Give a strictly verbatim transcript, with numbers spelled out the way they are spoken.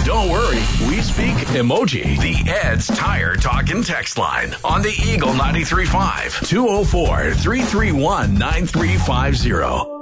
Don't worry, we speak emoji. The Ed's Tire Talk and Text line on the Eagle ninety-three point five, two oh four, three three one, nine three five zero.